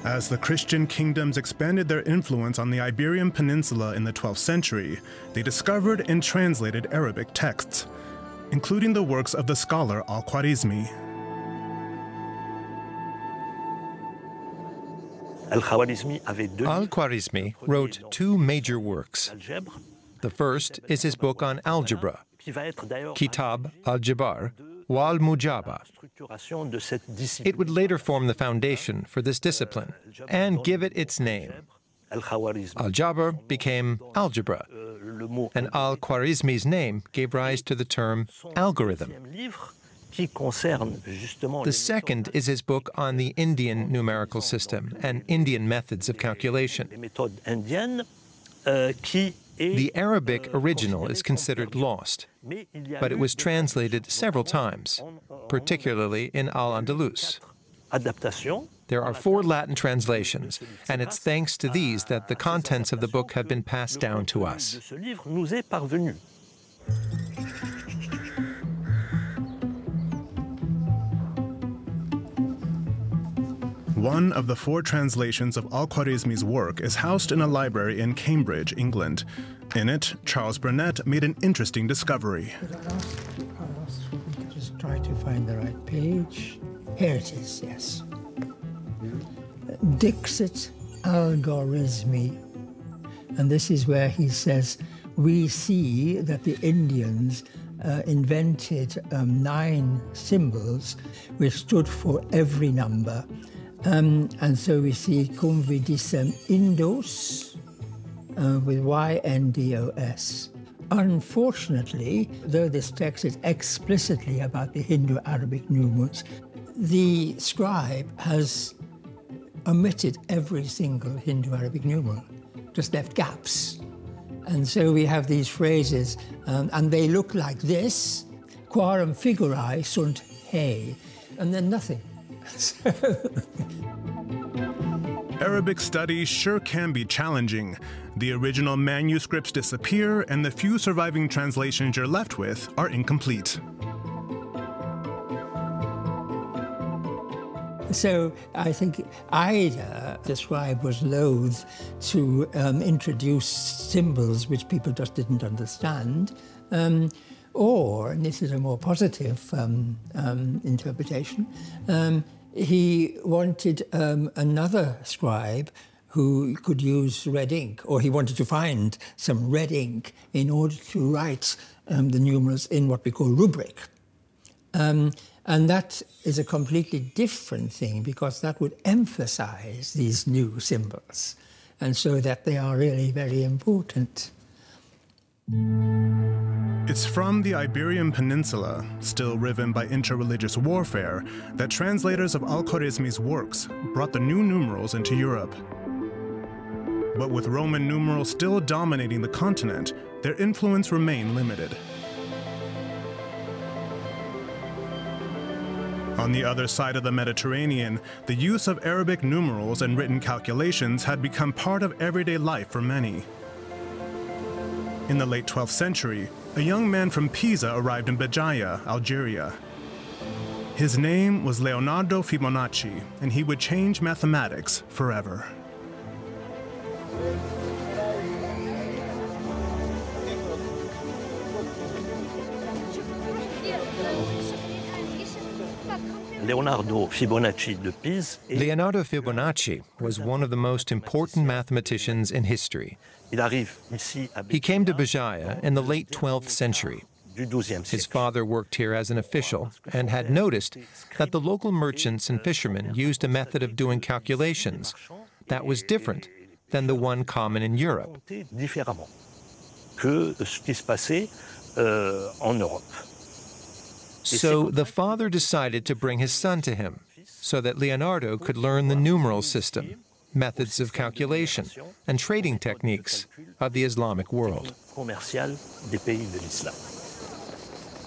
As the Christian kingdoms expanded their influence on the Iberian Peninsula in the 12th century, they discovered and translated Arabic texts, including the works of the scholar Al-Khwarizmi. Al-Khwarizmi wrote two major works. The first is his book on algebra, Kitab al-Jabar wal Mujaba. It would later form the foundation for this discipline and give it its name. Al-Jabr became algebra, and Al-Khwarizmi's name gave rise to the term algorithm. The second is his book on the Indian numerical system and Indian methods of calculation. The Arabic original is considered lost, but it was translated several times, particularly in Al-Andalus. There are 4 Latin translations, and it's thanks to these that the contents of the book have been passed down to us. One of the 4 translations of Al-Khwarizmi's work is housed in a library in Cambridge, England. In it, Charles Burnett made an interesting discovery. Just try to find the right page. Here it is, yes. Dixit Al-Khwarizmi. And this is where he says, we see that the Indians invented 9 symbols which stood for every number. And so we see cum vidissem Indos with Y-N-D-O-S. Unfortunately, though this text is explicitly about the Hindu-Arabic numerals, the scribe has omitted every single Hindu-Arabic numeral, just left gaps. And so we have these phrases, and they look like this, quarum figurae sunt he, and then nothing. Arabic study sure can be challenging. The original manuscripts disappear, and the few surviving translations you're left with are incomplete. So I think either the scribe was loath to introduce symbols which people just didn't understand, or, and this is a more positive interpretation, he wanted another scribe who could use red ink, or he wanted to find some red ink in order to write the numerals in what we call rubric. And that is a completely different thing, because that would emphasize these new symbols, and so that they are really very important. It's from the Iberian Peninsula, still riven by interreligious warfare, that translators of Al-Khwarizmi's works brought the new numerals into Europe. But with Roman numerals still dominating the continent, their influence remained limited. On the other side of the Mediterranean, the use of Arabic numerals and written calculations had become part of everyday life for many. In the late 12th century, a young man from Pisa arrived in Béjaïa, Algeria. His name was Leonardo Fibonacci, and he would change mathematics forever. Leonardo Fibonacci was one of the most important mathematicians in history. He came to Béjaïa in the late 12th century. His father worked here as an official and had noticed that the local merchants and fishermen used a method of doing calculations that was different than the one common in Europe. So the father decided to bring his son to him so that Leonardo could learn the numeral system, methods of calculation, and trading techniques of the Islamic world.